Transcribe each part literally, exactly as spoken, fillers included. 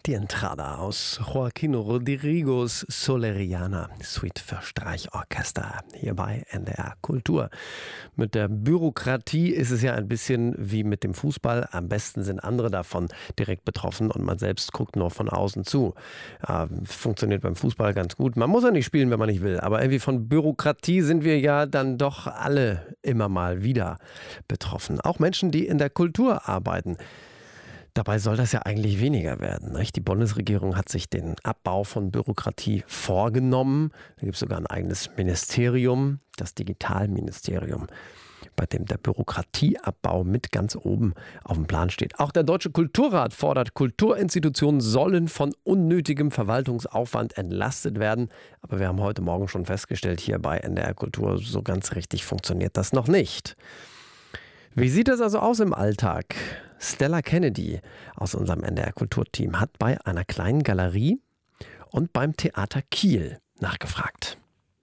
Die Entrada aus Joaquin Rodrigos Soleriana, Suite für Streichorchester, hier bei N D R Kultur. Mit der Bürokratie ist es ja ein bisschen wie mit dem Fußball. Am besten sind andere davon direkt betroffen und man selbst guckt nur von außen zu. Äh, funktioniert beim Fußball ganz gut. Man muss ja nicht spielen, wenn man nicht will. Aber irgendwie von Bürokratie sind wir ja dann doch alle immer mal wieder betroffen. Auch Menschen, die in der Kultur arbeiten. Dabei soll das ja eigentlich weniger werden, nicht? Die Bundesregierung hat sich den Abbau von Bürokratie vorgenommen. Da gibt es sogar ein eigenes Ministerium, das Digitalministerium, bei dem der Bürokratieabbau mit ganz oben auf dem Plan steht. Auch der Deutsche Kulturrat fordert, Kulturinstitutionen sollen von unnötigem Verwaltungsaufwand entlastet werden. Aber wir haben heute Morgen schon festgestellt, hier bei N D R Kultur, so ganz richtig funktioniert das noch nicht. Wie sieht es also aus im Alltag? Stella Kennedy aus unserem N D R Kulturteam hat bei einer kleinen Galerie und beim Theater Kiel nachgefragt.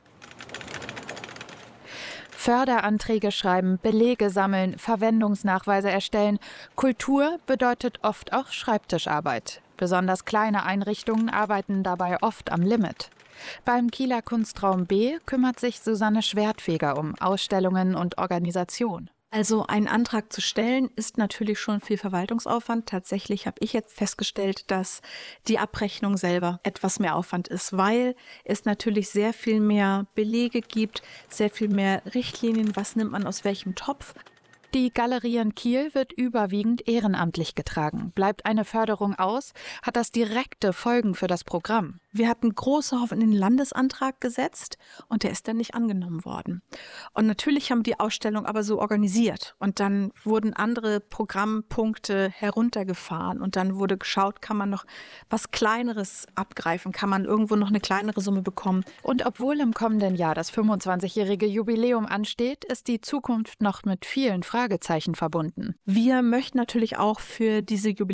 Förderanträge schreiben, Belege sammeln, Verwendungsnachweise erstellen. Kultur bedeutet oft auch Schreibtischarbeit. Besonders kleine Einrichtungen arbeiten dabei oft am Limit. Beim Kieler Kunstraum B kümmert sich Susanne Schwertfeger um Ausstellungen und Organisation. Also einen Antrag zu stellen, ist natürlich schon viel Verwaltungsaufwand. Tatsächlich habe ich jetzt festgestellt, dass die Abrechnung selber etwas mehr Aufwand ist, weil es natürlich sehr viel mehr Belege gibt, sehr viel mehr Richtlinien, was nimmt man aus welchem Topf. Die Galerie in Kiel wird überwiegend ehrenamtlich getragen. Bleibt eine Förderung aus, hat das direkte Folgen für das Programm. Wir hatten große Hoffnung in den Landesantrag gesetzt und der ist dann nicht angenommen worden. Und natürlich haben wir die Ausstellung aber so organisiert. Und dann wurden andere Programmpunkte heruntergefahren und dann wurde geschaut, kann man noch was Kleineres abgreifen, kann man irgendwo noch eine kleinere Summe bekommen. Und obwohl im kommenden Jahr das fünfundzwanzigjährige Jubiläum ansteht, ist die Zukunft noch mit vielen Fragezeichen verbunden. Wir möchten natürlich auch für diese Jubiläum